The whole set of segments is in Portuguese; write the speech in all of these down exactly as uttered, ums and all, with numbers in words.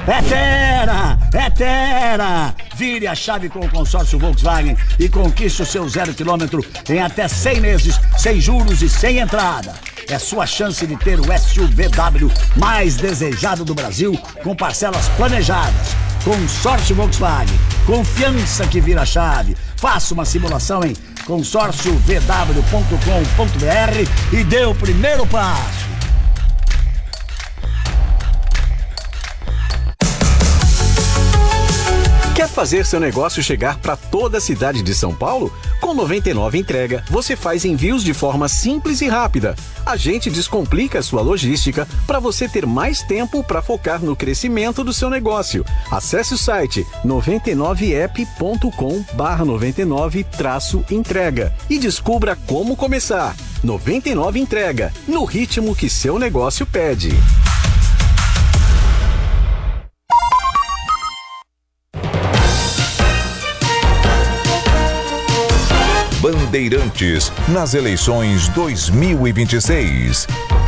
É Tera! É Tera! Vire a chave com o consórcio Volkswagen e conquiste o seu zero quilômetro em até cem meses, sem juros e sem entrada. É sua chance de ter o S U V W mais desejado do Brasil, com parcelas planejadas. Consórcio Volkswagen. Confiança que vira chave. Faça uma simulação em consórcio v w ponto com ponto b r e dê o primeiro passo. Quer fazer seu negócio chegar para toda a cidade de São Paulo? Com noventa e nove Entrega, você faz envios de forma simples e rápida. A gente descomplica a sua logística para você ter mais tempo para focar no crescimento do seu negócio. Acesse o site noventa e nove app ponto com barra noventa e nove traço entrega e descubra como começar. noventa e nove Entrega, no ritmo que seu negócio pede. Bandeirantes nas eleições dois mil e vinte e seis.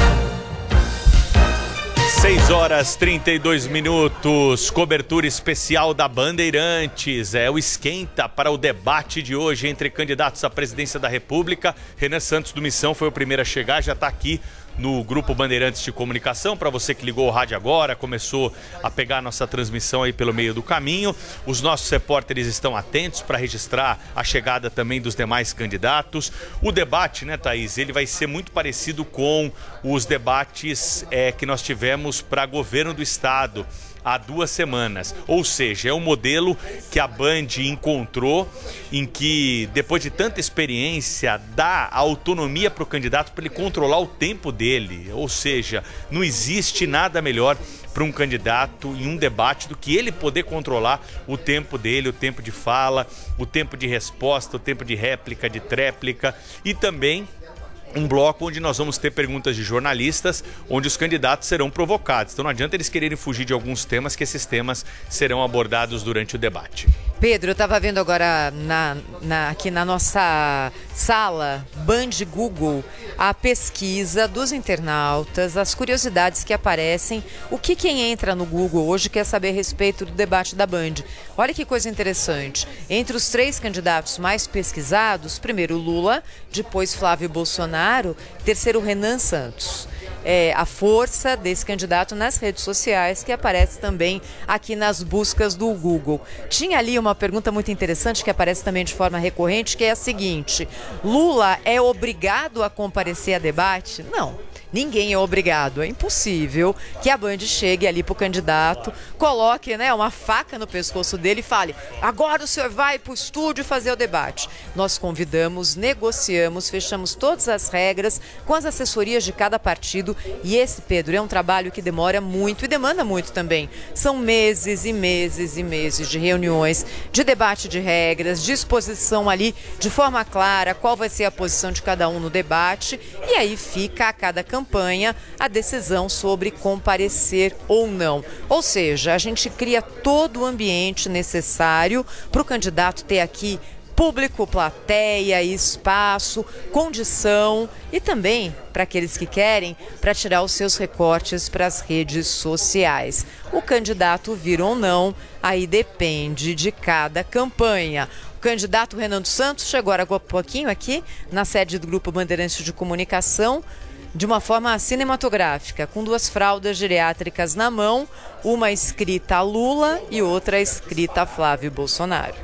seis horas e trinta e dois minutos, cobertura especial da Bandeirantes. É o esquenta para o debate de hoje entre candidatos à presidência da República. Renan Santos do Missão foi o primeiro a chegar, já está aqui no Grupo Bandeirantes de Comunicação. Para você que ligou o rádio agora, começou a pegar a nossa transmissão aí pelo meio do caminho. Os nossos repórteres estão atentos para registrar a chegada também dos demais candidatos. O debate, né, Thaís, ele vai ser muito parecido com os debates é, que nós tivemos para governo do Estado há duas semanas. Ou seja, é um modelo que a Band encontrou, em que, depois de tanta experiência, dá autonomia para o candidato para ele controlar o tempo dele. Ou seja, não existe nada melhor para um candidato em um debate do que ele poder controlar o tempo dele, o tempo de fala, o tempo de resposta, o tempo de réplica, de tréplica, e também um bloco onde nós vamos ter perguntas de jornalistas, onde os candidatos serão provocados. Então não adianta eles quererem fugir de alguns temas, que esses temas serão abordados durante o debate. Pedro, eu estava vendo agora na, na, aqui na nossa sala Band Google a pesquisa dos internautas, as curiosidades que aparecem, o que quem entra no Google hoje quer saber a respeito do debate da Band. Olha que coisa interessante. Entre os três candidatos mais pesquisados, primeiro Lula, depois Flávio Bolsonaro, terceiro Renan Santos. É, a força desse candidato nas redes sociais, que aparece também aqui nas buscas do Google. Tinha ali uma pergunta muito interessante que aparece também de forma recorrente, que é a seguinte: Lula é obrigado a comparecer a debate? Não. Ninguém é obrigado, é impossível que a Band chegue ali para o candidato, coloque, né, uma faca no pescoço dele e fale: agora o senhor vai para o estúdio fazer o debate. Nós convidamos, negociamos, fechamos todas as regras com as assessorias de cada partido, e esse, Pedro, é um trabalho que demora muito e demanda muito também. São meses e meses e meses de reuniões, de debate de regras, de exposição ali de forma clara qual vai ser a posição de cada um no debate, e aí fica a cada campanha campanha a decisão sobre comparecer ou não. Ou seja, a gente cria todo o ambiente necessário para o candidato ter aqui público, plateia, espaço, condição e também, para aqueles que querem, para tirar os seus recortes para as redes sociais. O candidato vir ou não, aí depende de cada campanha. O candidato Renan dos Santos chegou agora há pouquinho aqui na sede do Grupo Bandeirantes de Comunicação, de uma forma cinematográfica, com duas fraldas geriátricas na mão, uma escrita a Lula e outra escrita a Flávio Bolsonaro.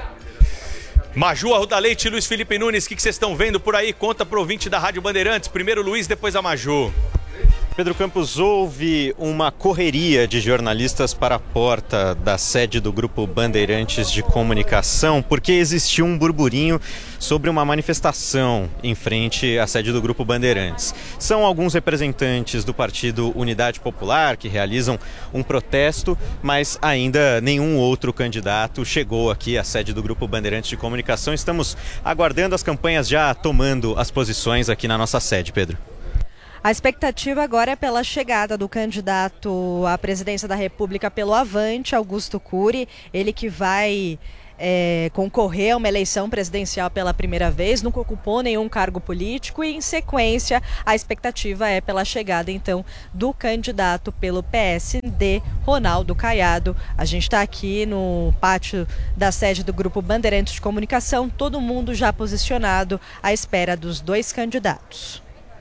Maju Arruda Leite e Luiz Felipe Nunes, o que vocês estão vendo por aí? Conta pro ouvinte da Rádio Bandeirantes. Primeiro o Luiz, depois a Maju. Pedro Campos, houve uma correria de jornalistas para a porta da sede do Grupo Bandeirantes de Comunicação, porque existiu um burburinho sobre uma manifestação em frente à sede do Grupo Bandeirantes. São alguns representantes do Partido Unidade Popular que realizam um protesto, mas ainda nenhum outro candidato chegou aqui à sede do Grupo Bandeirantes de Comunicação. Estamos aguardando as campanhas já tomando as posições aqui na nossa sede, Pedro. A expectativa agora é pela chegada do candidato à presidência da República pelo Avante, Augusto Cury, ele que vai é, concorrer a uma eleição presidencial pela primeira vez, nunca ocupou nenhum cargo político e, em sequência, a expectativa é pela chegada, então, do candidato pelo P S D, Ronaldo Caiado. A gente está aqui no pátio da sede do Grupo Bandeirantes de Comunicação, todo mundo já posicionado à espera dos dois candidatos.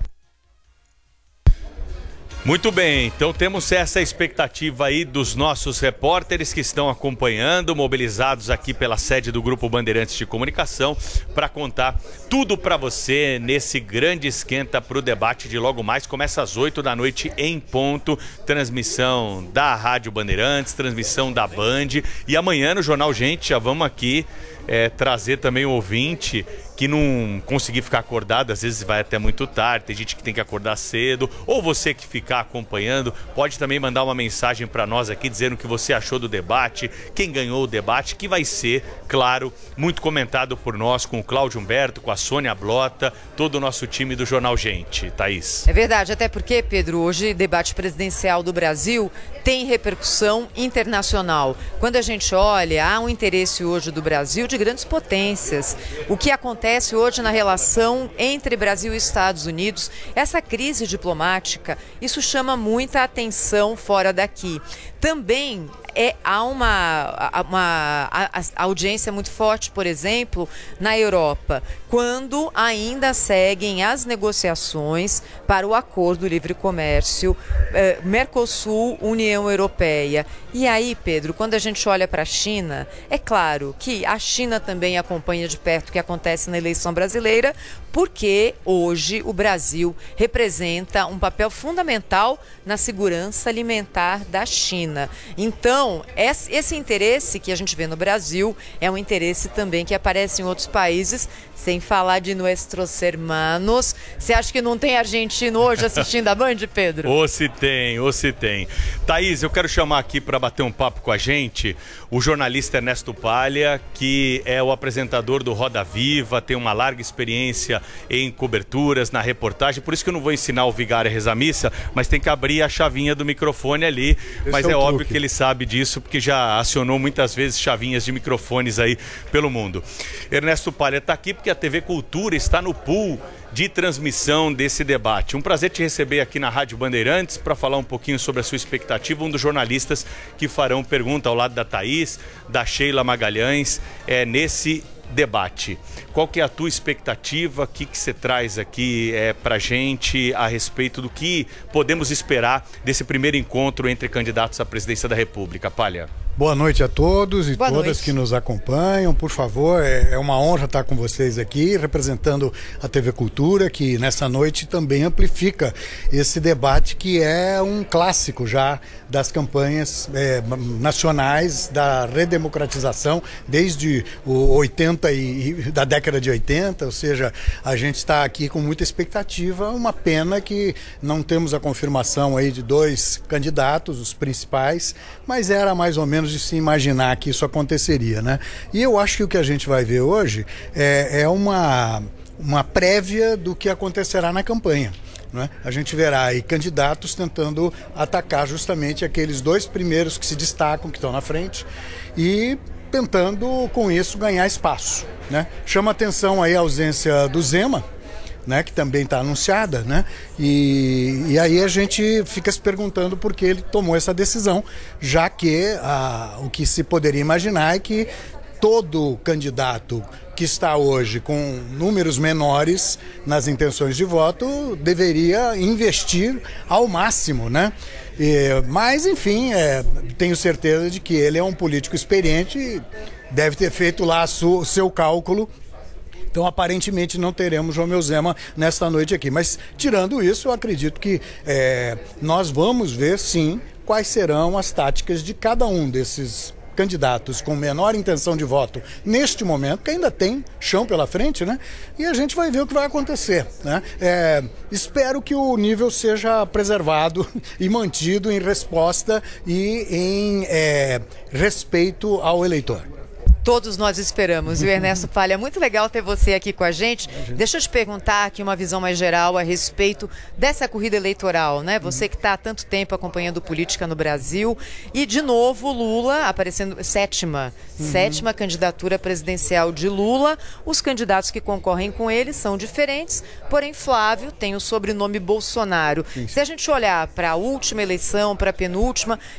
Muito bem, então temos essa expectativa aí dos nossos repórteres que estão acompanhando, mobilizados aqui pela sede do Grupo Bandeirantes de Comunicação, para contar tudo para você nesse grande esquenta para o debate de logo mais. Começa às oito da noite em ponto, transmissão da Rádio Bandeirantes, transmissão da Band, e amanhã no Jornal Gente já vamos aqui é, trazer também o ouvinte que não conseguir ficar acordado, às vezes vai até muito tarde, tem gente que tem que acordar cedo, ou você que ficar acompanhando, pode também mandar uma mensagem para nós aqui dizendo o que você achou do debate, quem ganhou o debate, que vai ser, claro, muito comentado por nós, com o Cláudio Humberto, com a Sônia Blota, todo o nosso time do Jornal Gente. Thaís. É verdade, até porque, Pedro, hoje debate presidencial do Brasil tem repercussão internacional. Quando a gente olha, há um interesse hoje do Brasil de grandes potências. O que acontece acontece hoje na relação entre Brasil e Estados Unidos, essa crise diplomática, isso chama muita atenção fora daqui. Também é, há uma, uma a, a audiência muito forte, por exemplo, na Europa, quando ainda seguem as negociações para o Acordo Livre Comércio eh, Mercosul-União Europeia. E aí, Pedro, quando a gente olha para a China, é claro que a China também acompanha de perto o que acontece na eleição brasileira, porque hoje o Brasil representa um papel fundamental na segurança alimentar da China. Então, esse interesse que a gente vê no Brasil é um interesse também que aparece em outros países, sem falar de nuestros hermanos. Você acha que não tem argentino hoje assistindo a Band, Pedro? Ou se tem, ou se tem. Thaís, eu quero chamar aqui para bater um papo com a gente o jornalista Ernesto Palha, que é o apresentador do Roda Viva, tem uma larga experiência em coberturas, na reportagem, por isso que eu não vou ensinar o vigário a rezar missa, mas tem que abrir a chavinha do microfone ali, Esse mas é, é óbvio que ele sabe disso, porque já acionou muitas vezes chavinhas de microfones aí pelo mundo. Ernesto Palha está aqui porque a T V Cultura está no pool de transmissão desse debate. Um prazer te receber aqui na Rádio Bandeirantes para falar um pouquinho sobre a sua expectativa, um dos jornalistas que farão pergunta ao lado da Thaís, da Sheila Magalhães, é, nesse debate. Qual que é a tua expectativa? O que que você traz aqui é, para a gente a respeito do que podemos esperar desse primeiro encontro entre candidatos à presidência da República? Palha. Boa noite a todos e Boa todas noite. que nos acompanham. Por favor, é uma honra estar com vocês aqui, representando a T V Cultura, que nessa noite também amplifica esse debate que é um clássico já das campanhas é, nacionais da redemocratização desde o oitenta e da década de oitenta, ou seja, a gente está aqui com muita expectativa. Uma pena que não temos a confirmação aí de dois candidatos, os principais, mas era mais ou menos de se imaginar que isso aconteceria, né? E eu acho que o que a gente vai ver hoje é, é uma, uma prévia do que acontecerá na campanha, né? A gente verá aí candidatos tentando atacar justamente aqueles dois primeiros que se destacam, que estão na frente, e tentando com isso ganhar espaço, né? Chama atenção aí a ausência do Zema, né, que também está anunciada, né? E, e aí a gente fica se perguntando por que ele tomou essa decisão, já que ah, o que se poderia imaginar é que todo candidato que está hoje com números menores nas intenções de voto deveria investir ao máximo, né? E, mas, enfim, é, tenho certeza de que ele é um político experiente e deve ter feito lá o seu cálculo. Então, aparentemente, não teremos Romeu Zema nesta noite aqui. Mas, tirando isso, eu acredito que é, nós vamos ver, sim, quais serão as táticas de cada um desses candidatos com menor intenção de voto neste momento, que ainda tem chão pela frente, né? E a gente vai ver o que vai acontecer, né? É, espero que o nível seja preservado e mantido em resposta e em é, respeito ao eleitor. Todos nós esperamos, viu, Ernesto Palha? Muito legal ter você aqui com a gente. Deixa eu te perguntar aqui uma visão mais geral a respeito dessa corrida eleitoral, né? Você que está há tanto tempo acompanhando política no Brasil e, de novo, Lula aparecendo, sétima, uhum. sétima candidatura presidencial de Lula. Os candidatos que concorrem com ele são diferentes, porém Flávio tem o sobrenome Bolsonaro. Isso. Se a gente olhar para a última eleição, para a penúltima,